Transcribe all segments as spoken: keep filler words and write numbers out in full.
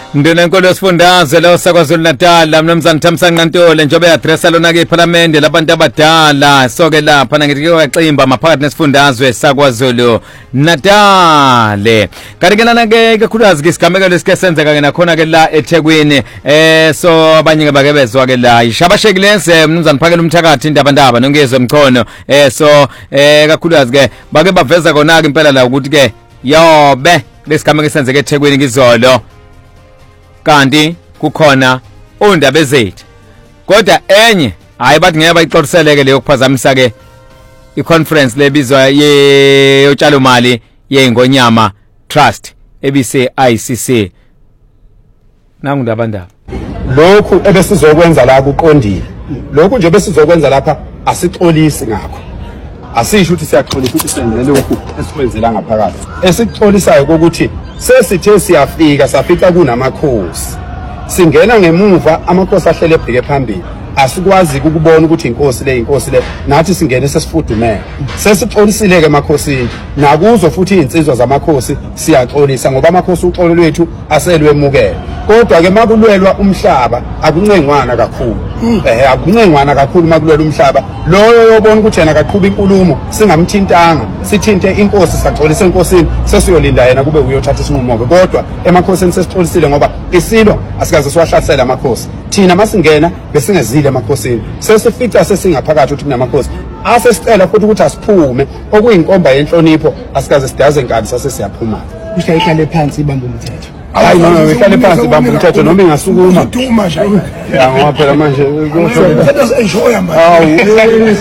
Ndona inkolo yesifundazwe lo sakwazulu Natal mnumzane Thamsanqa Ntole njobe addressa lona ke eParliament labantu abadala so ke lapha ngithi kuyacimba maphakathi nesifundazwe sakwazulu Natal karikelana ke kakhulukazi ke isigameko lesike senzeka ke nakhona ke la eThekwini eh so abanye ke bake bezwa ke la ishabashekilense mnumzane Phakela Umthakathi indaba ndaba nongezwe Mkhono eh so eh kakhulukazi ke bake baveza kona ke impela la ukuthi ke yobe lesigameko senzeka eThekwini ngizolo kanti kukhona undaba ezethu kodwa enye hayi bathi ngeke bayixoxiseleke leyo kuphazamisa ke iconference lebizwa ye yotshalo mali yeingonyama trust ebise I C C nangu ndaba ndaba lokhu ebesizokwenza la kuqondile lokhu nje besizokwenza lapha asixolisi ngakho asisho ukuthi siyaxolisa ukuthi senzele lokhu esikwenzela ngaphakathi esixolisayo ukuthi sesithe siyafika safica kunamakhosi singena ngemuva amakhosi ahlele ebheke phambili asikwazi ukubona ukuthi inkosi le inkosi le nathi singene sesifudumele sesixolisile ke emakhosini nakuzo futhi insizwa zamakhosi siyaxolisa ngoba amakhosi uxolo lwethu aselwemukela kodwa ke makulwelwa umhlaba akuncengwana kakhulu eh akuncengwana kakhulu makulwelwa umhlaba loyo yobona ukuthi yena akaqhuba inkulumo singamthintanga sithinte inkosi saxolisa enkosini sesiyolinda yena kube uyothatha isinqumo kodwa emakhosini sesixolisile ngoba isilwa asikaze siwahlasela amakhosi thina masingena besingezile emakhosini sesifica sesingaphakathi ukuthi kunamakhosi asesicela futhi ukuthi asiphume okuyinkomba yenhlonipho asikaze sidaze inkani sase siyaphuma usha ihlale phansi ibamba umthetho hayi noma ihlale phansi ibamba umthetho noma ingasukuma uduma nje ya ngoba phela manje enjoy manje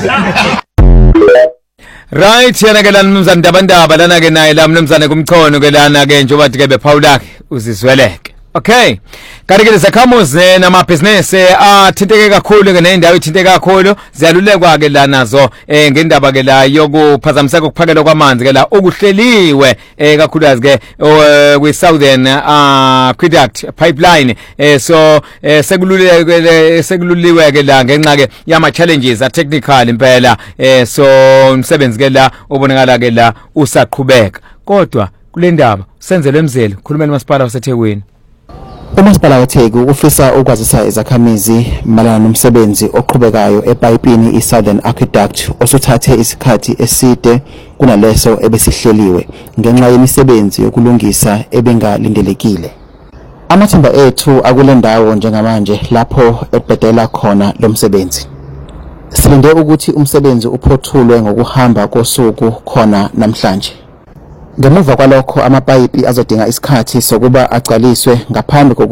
right yana ke lana mnumzane ndabandaba lana ke naye la mnumzane kumkhono ke lana ke njengoba ke bephawula ke uzizweleke okay kanti ke zakhamuzi namabhizinisi athinteke kakhulu ke nendawo ithinteke kakhulu ziyalulekwa ke la nazo eh ngendaba ke la yokuphazamiseka ukuphakelwa kwamanzi ke la okuhleliwe eh kakhulukazi ke kwi Southern Aqueduct pipeline eh so sekululeke sekululiwe ke la ngenxa ke yama challenges a technical impela eh so umsebenzi ke la ubonakala ke la usaqhubeka kodwa kule ndaba senzelwe emzeli khulumela uMasipala waseThekwini. uMasipala waTheku ufisa ukwazisa izakhamizi malana nomsebenzi oqhubekayo epayipini iSouthern Aqueduct osuthathe isikhathi eside kunaleso ebesihleliwe ngenxa yemisebenzi yokulungisa ebengalindelekile. Amathimba ethu akule ndawo njengamanje lapho ebhedela khona lo msebenzi. Silinde ukuthi umsebenzi uphothulwe ngokuhamba kosuku khona namhlanje. Ngemuva kwalokho amapayipi azodinga isikhathi sokuba agcwaliswe ngaphambi